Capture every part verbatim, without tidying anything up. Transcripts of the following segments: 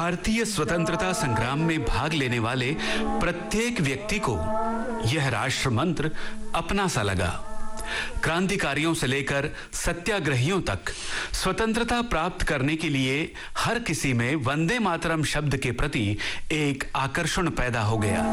भारतीय स्वतंत्रता संग्राम में भाग लेने वाले प्रत्येक व्यक्ति को यह राष्ट्र मंत्र अपना सा लगा। क्रांतिकारियों से लेकर सत्याग्रहियों तक स्वतंत्रता प्राप्त करने के लिए हर किसी में वंदे मातरम शब्द के प्रति एक आकर्षण पैदा हो गया।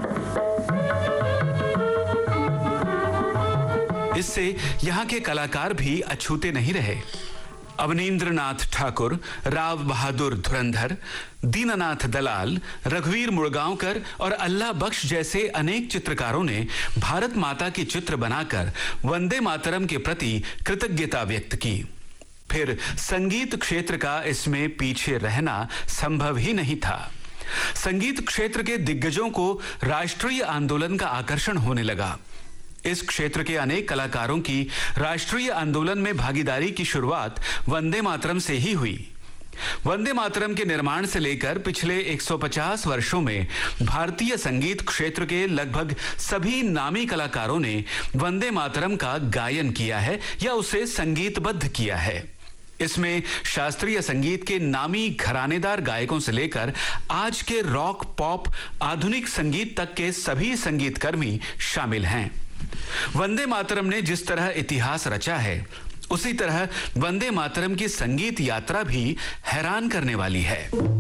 इससे यहाँ के कलाकार भी अछूते नहीं रहे। अवनींद्रनाथ ठाकुर, राव बहादुर धुरंधर, दीननाथ दलाल, रघुवीर मुड़गांवकर और अल्लाह बख्श जैसे अनेक चित्रकारों ने भारत माता के चित्र बनाकर वंदे मातरम के प्रति कृतज्ञता व्यक्त की। फिर संगीत क्षेत्र का इसमें पीछे रहना संभव ही नहीं था। संगीत क्षेत्र के दिग्गजों को राष्ट्रीय आंदोलन का आकर्षण होने लगा। इस क्षेत्र के अनेक कलाकारों की राष्ट्रीय आंदोलन में भागीदारी की शुरुआत वंदे मातरम से ही हुई। वंदे मातरम के निर्माण से लेकर पिछले एक सौ पचास वर्षों में भारतीय संगीत क्षेत्र के लगभग सभी नामी कलाकारों ने वंदे मातरम का गायन किया है या उसे संगीतबद्ध किया है। इसमें शास्त्रीय संगीत के नामी घरानेदार गायकों से लेकर आज के रॉक, पॉप, आधुनिक संगीत तक के सभी संगीतकर्मी शामिल हैं। वंदे मातरम ने जिस तरह इतिहास रचा है, उसी तरह वंदे मातरम की संगीत यात्रा भी हैरान करने वाली है।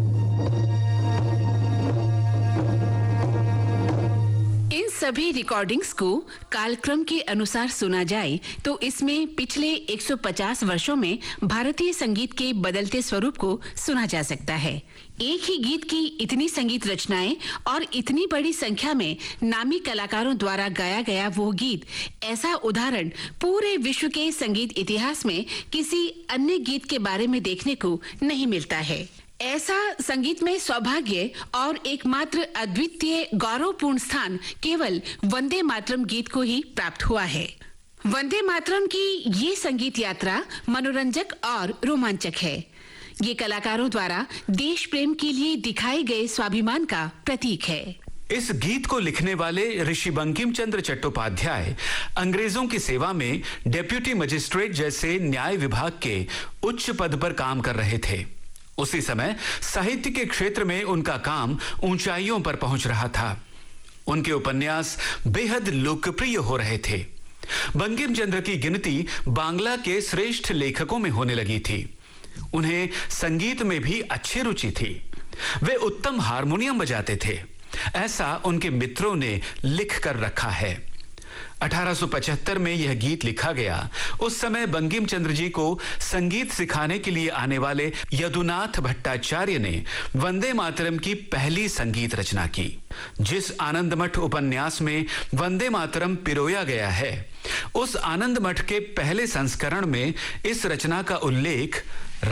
इन सभी रिकॉर्डिंग्स को कालक्रम के अनुसार सुना जाए तो इसमें पिछले एक सौ पचास वर्षों में भारतीय संगीत के बदलते स्वरूप को सुना जा सकता है। एक ही गीत की इतनी संगीत रचनाएं और इतनी बड़ी संख्या में नामी कलाकारों द्वारा गाया गया वो गीत, ऐसा उदाहरण पूरे विश्व के संगीत इतिहास में किसी अन्य गीत के बारे में देखने को नहीं मिलता है। ऐसा संगीत में सौभाग्य और एकमात्र अद्वितीय गौरवपूर्ण स्थान केवल वंदे मातरम गीत को ही प्राप्त हुआ है। वंदे मातरम की ये संगीत यात्रा मनोरंजक और रोमांचक है। ये कलाकारों द्वारा देश प्रेम के लिए दिखाए गए स्वाभिमान का प्रतीक है। इस गीत को लिखने वाले ऋषि बंकिम चंद्र चट्टोपाध्याय अंग्रेजों की सेवा में डेप्यूटी मजिस्ट्रेट जैसे न्याय विभाग के उच्च पद पर काम कर रहे थे। उसी समय साहित्य के क्षेत्र में उनका काम ऊंचाइयों पर पहुंच रहा था। उनके उपन्यास बेहद लोकप्रिय हो रहे थे। बंकिम चंद्र की गिनती बांग्ला के श्रेष्ठ लेखकों में होने लगी थी। उन्हें संगीत में भी अच्छी रुचि थी। वे उत्तम हारमोनियम बजाते थे, ऐसा उनके मित्रों ने लिख कर रखा है। अठारह सौ पचहत्तर में यह गीत लिखा गया। उस समय बंकिम चंद्र जी को संगीत सिखाने के लिए आने वाले यदुनाथ भट्टाचार्य ने वंदे मातरम की पहली संगीत रचना की। जिस आनंदमठ उपन्यास में वंदे मातरम पिरोया गया है, उस आनंदमठ के पहले संस्करण में इस रचना का उल्लेख